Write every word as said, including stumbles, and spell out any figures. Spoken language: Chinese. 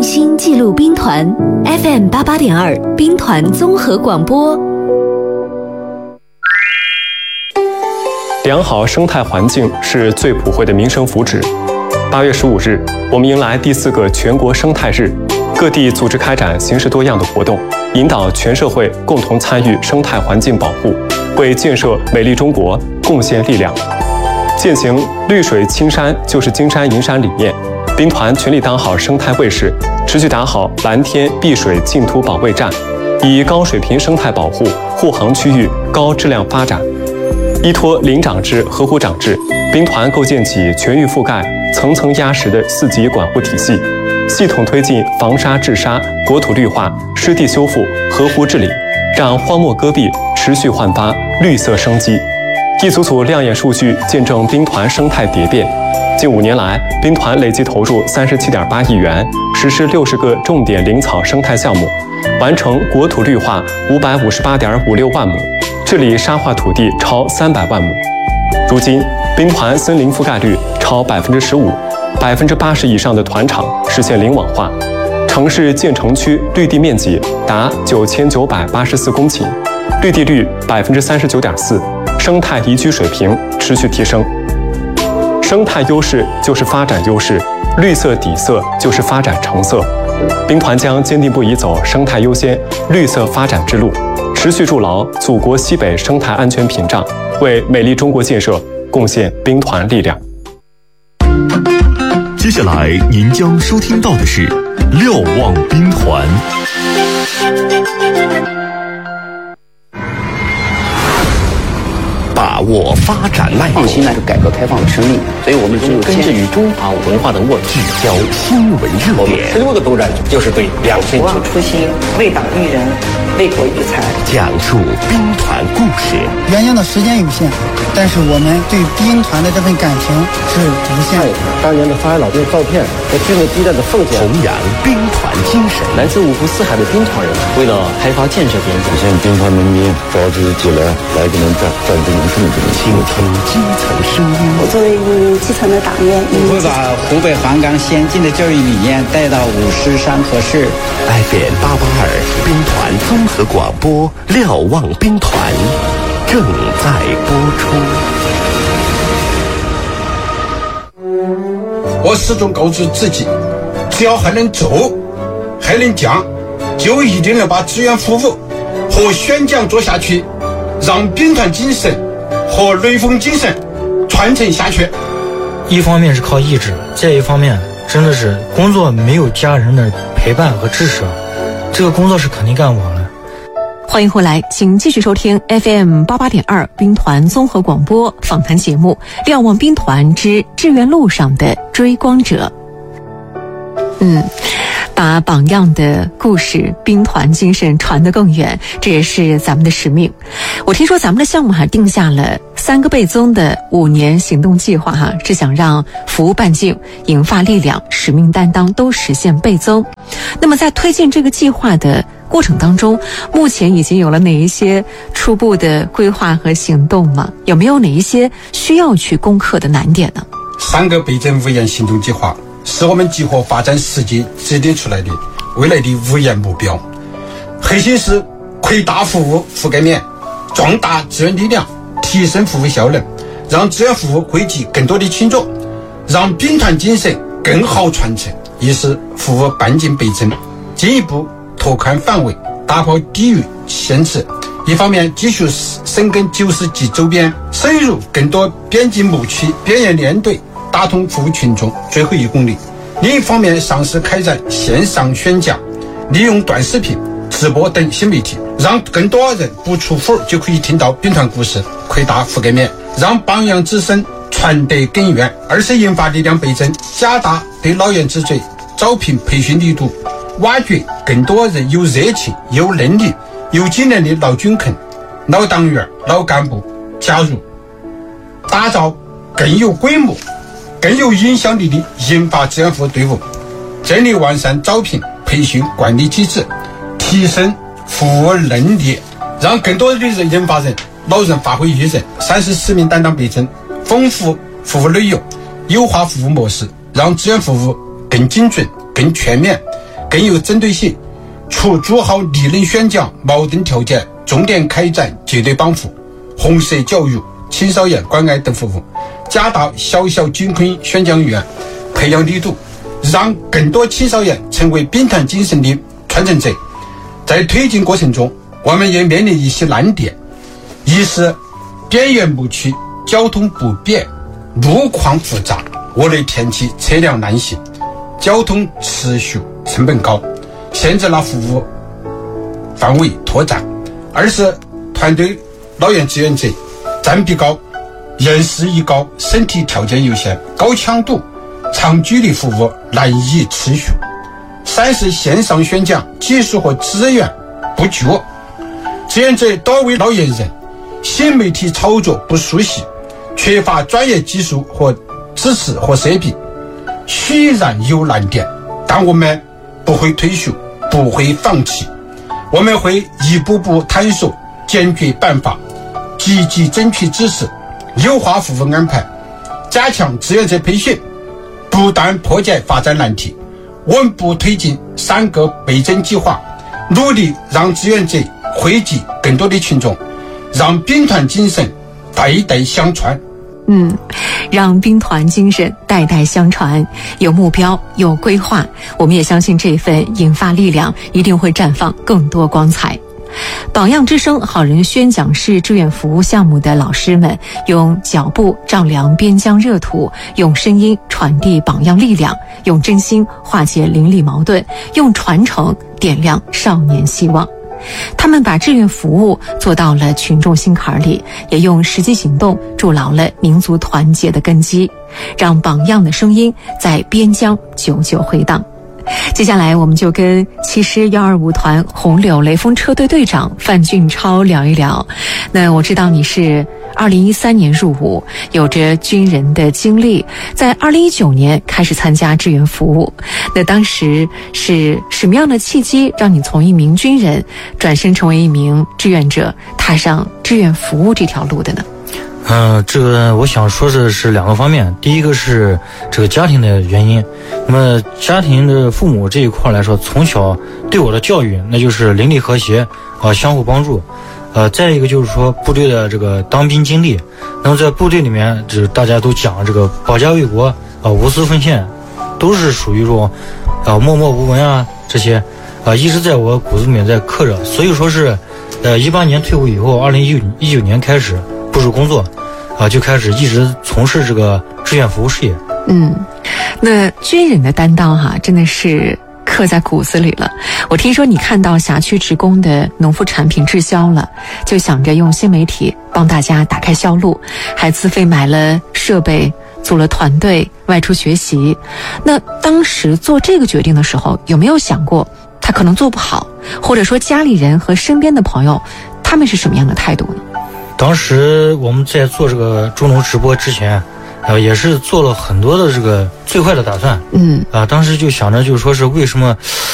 心记录兵团 F M 八八点二兵团综合广播。 良好生态环境是最普惠的民生福祉。八月十五日，我们迎来第四个全国生态日，各地组织开展形式多样的活动，引导全社会共同参与生态环境保护，为建设美丽中国贡献力量。践行绿水青山就是金山银山理念，兵团全力当好生态卫士，持续打好蓝天碧水净土保卫战，以高水平生态保护护航区域高质量发展。依托零长制、合湖长制，兵团构建起全域覆盖、层层压实的四级管护体系，系统推进防沙治沙、国土绿化、湿地修复、河湖治理，让荒漠戈壁持续焕发绿色生机。一组组亮眼数据见证兵团生态蝶变。近五年来，兵团累计投入三十七点八亿元，实施六十个重点林草生态项目，完成国土绿化五百五十八点五六万亩，治理沙化土地超三百万亩。如今，兵团森林覆盖率超百分之十五，百分之八十以上的团场实现零网化，城市建成区绿地面积达九千九百八十四公顷，绿地率百分之三十九点四，生态宜居水平持续提升。生态优势就是发展优势，绿色底色就是发展成色。兵团将坚定不移走生态优先、绿色发展之路，持续筑牢祖国西北生态安全屏障，为美丽中国建设贡献兵团力量。 接下来您将收听到的是瞭望兵团。把握发展脉动， 创新呢是改革开放的生命，所以我们是根植于中华文化的沃土， 聚焦新闻热点。 十六个斗战就是对两千不忘初心，为党育人，为国育才， 讲述兵团故事。 原先的时间有限，但是我们对兵团的这份感情是无限的。 当年的发现老兵的照片和军队激战的奉献， 弘扬兵团精神。 来自五湖四海的兵团人，为了开发建设边疆， 实现兵团农民召集起来来给咱战战争。 倾听基层声音。 我作为一名基层的党员， 我会把湖北黄冈先进的教育理念带到五师山河市。 F M 八八二兵团综合广播，瞭望兵团正在播出。 我始终告诉自己，只要还能走，还能讲，就一定能把志愿服务和宣讲做下去，让兵团精神和雷锋精神传承下去。 一方面是靠意志，再一方面真的是工作没有家人的陪伴和支持，这个工作是肯定干不好的。 欢迎回来，请继续收听 F M 八八点二兵团综合广播访谈节目《瞭望兵团之志愿路上的追光者》。嗯。把榜样的故事、兵团精神传得更远，这也是咱们的使命。我听说咱们的项目还定下了三个倍增的五年行动计划哈，是想让服务半径、引发力量、使命担当都实现倍增。那么在推进这个计划的过程当中，目前已经有了哪一些初步的规划和行动吗？有没有哪一些需要去攻克的难点呢？ 三个倍增五年行动计划是我们集合发展时机制定出来的未来的五年目标，核心是扩大服务覆盖面，壮大志愿力量，提升服务效能，让志愿服务惠及更多的群众，让兵团精神更好传承，亦是服务半径倍增，进一步拓宽范围，打破地域限制。一方面继续深耕九市及周边，深入更多边境牧区、边缘连队，打通服务群众最后一公里。另一方面，尝试开展线上宣讲，利用短视频、直播等新媒体，让更多人不出户就可以听到兵团故事，扩大覆盖面，让榜样之声传得更远。二是引发力量倍增，加大对老员之嘴招聘培训力度，挖掘更多人有热情、有能力、有经验的老军肯、老党员、老干部加入，打造更有规模、更有影响力的引发志愿服务队伍，建立完善招聘培训管理机制，提升服务能力，让更多的人引发人、老人发挥余热。三是使命担当倍增，丰富服务内容，优化服务模式，让志愿服务更精准、更全面、 更有针对性，除做好理论宣讲、矛盾调解，重点开展结对帮扶、红色教育、青少年关爱等服务，加大小小军训宣讲员培养力度，让更多青少年成为兵团精神的传承者。在推进过程中，我们也面临一些难点，一是边缘牧区交通不便，路况复杂，恶劣天气车辆难行，交通持续成本高，限制了服务范围拓展；二是团队老院志愿者占比高，人事已高，身体条件有限，高强度长距离服务难以持续；三是线上宣讲技术和资源不足，志愿者多为老年人，新媒体操作不熟悉，缺乏专业技术和支持和设备，虽然有难点，但我们不会退缩，不会放弃，我们会一步步探索解决办法，积极争取支持，优化服务安排，加强志愿者培训，不断破解发展难题，稳步推进三个倍增计划，努力让志愿者汇集更多的群众，让兵团精神代代相传。 嗯，让兵团精神代代相传，有目标，有规划，我们也相信这份引发力量一定会绽放更多光彩。榜样之声好人宣讲式志愿服务项目的老师们，用脚步丈量边疆热土，用声音传递榜样力量，用真心化解邻里矛盾，用传承点亮少年希望。他们把志愿服务做到了群众心坎里，也用实际行动筑牢了民族团结的根基，让榜样的声音在边疆久久回荡。接下来我们就跟七师一二五团红柳雷锋车队队长范俊超聊一聊。那我知道你是二零一三年入伍，有着军人的经历，在二零一九年开始参加志愿服务。那当时是什么样的契机让你从一名军人转身成为一名志愿者，踏上志愿服务这条路的呢？ 呃，这个我想说的是两个方面。第一个是这个家庭的原因，那么家庭的父母这一块来说，从小对我的教育那就是邻里和谐啊、呃，相互帮助。呃，再一个就是说部队的这个当兵经历，那么在部队里面，就是大家都讲这个保家卫国啊、呃，无私奉献，都是属于这种啊、呃、默默无闻啊这些啊、呃，一直在我骨子里面在刻着。所以说是，呃，一八年退伍以后，二零一九一九年开始步入工作。啊，就开始一直从事这个志愿服务事业。 嗯，那军人的担当哈、啊，真的是刻在骨子里了。我听说你看到辖区职工的农副产品滞销了，就想着用新媒体帮大家打开销路，还自费买了设备，组了团队外出学习。那当时做这个决定的时候，有没有想过他可能做不好，或者说家里人和身边的朋友他们是什么样的态度呢？ 当时我们在做这个中农直播之前，呃，也是做了很多的这个最坏的打算。 嗯， 啊、呃，当时就想着，就是说是为什么